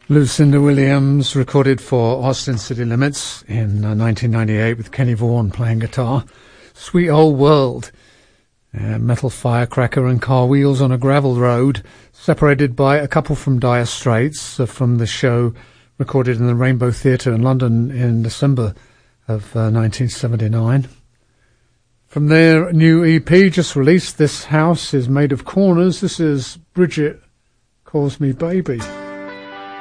Lucinda Williams recorded for Austin City Limits in 1998 with Kenny Vaughan playing guitar. Sweet Old World, Metal Firecracker and Car Wheels on a Gravel Road, separated by a couple from Dire Straits from the show recorded in the Rainbow Theatre in London in December of 1979. From their new EP just released, This House is Made of Corners. This is Bridget Calls Me Baby.